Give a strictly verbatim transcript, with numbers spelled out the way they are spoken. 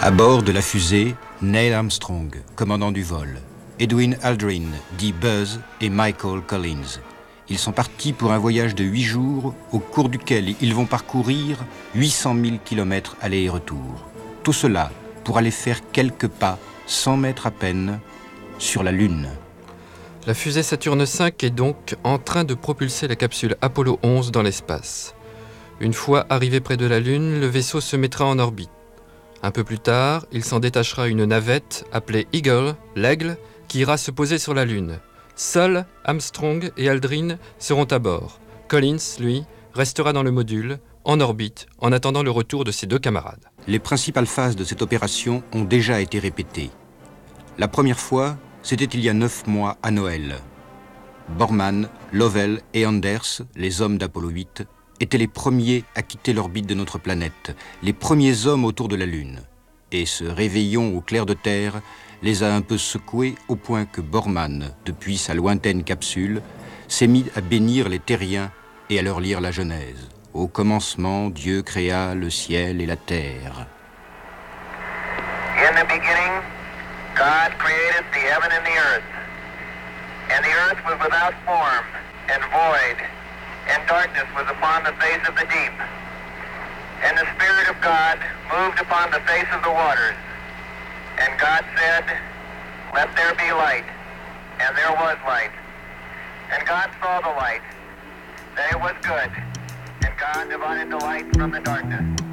À bord de la fusée, Neil Armstrong, commandant du vol, Edwin Aldrin, dit Buzz, et Michael Collins. Ils sont partis pour un voyage de huit jours, au cours duquel ils vont parcourir huit cent mille kilomètres aller et retour. Tout cela pour aller faire quelques pas, cent mètres à peine, sur la Lune. La fusée Saturne cinq est donc en train de propulser la capsule Apollo onze dans l'espace. Une fois arrivé près de la Lune, le vaisseau se mettra en orbite. Un peu plus tard, il s'en détachera une navette appelée Eagle, l'aigle, qui ira se poser sur la Lune. Seuls Armstrong et Aldrin seront à bord. Collins, lui, restera dans le module, en orbite, en attendant le retour de ses deux camarades. Les principales phases de cette opération ont déjà été répétées. La première fois, c'était il y a neuf mois à Noël. Borman, Lovell et Anders, les hommes d'Apollo huit, étaient les premiers à quitter l'orbite de notre planète, les premiers hommes autour de la Lune. Et ce réveillon au clair de terre les a un peu secoués au point que Borman, depuis sa lointaine capsule, s'est mis à bénir les terriens et à leur lire la Genèse. Au commencement, Dieu créa le ciel et la terre. In the beginning, God created the heaven and the earth. And the earth was without form and void, and darkness was upon the face of the deep. And the Spirit of God moved upon the face of the waters. And God said, "Let there be light." And there was light. And God saw the light, that it was good. And God divided the light from the darkness.